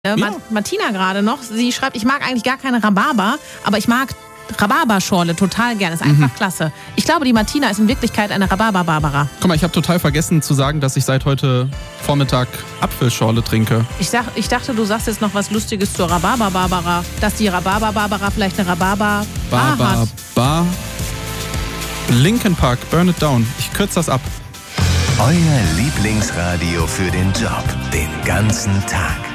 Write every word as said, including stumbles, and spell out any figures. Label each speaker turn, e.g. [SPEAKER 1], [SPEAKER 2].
[SPEAKER 1] Äh,
[SPEAKER 2] Ja.
[SPEAKER 1] Martina gerade noch, sie schreibt, ich mag eigentlich gar keine Rhabarber, aber ich mag Rhabarberschorle total gerne. Ist einfach
[SPEAKER 2] Mhm.
[SPEAKER 1] klasse. Ich glaube, die Martina ist in Wirklichkeit eine Rhabarber-Barbara.
[SPEAKER 2] Guck mal, ich habe total vergessen zu sagen, dass ich seit heute Vormittag Apfelschorle trinke.
[SPEAKER 1] Ich, sag, ich dachte, du sagst jetzt noch was Lustiges zur Rhabarber-Barbara. Dass die Rhabarber-Barbara vielleicht eine Rhabarber-Bar hat.
[SPEAKER 2] Bar. Linkin Park, Burn It Down. Ich kürze das ab.
[SPEAKER 3] Euer Lieblingsradio für den Job. Den ganzen Tag.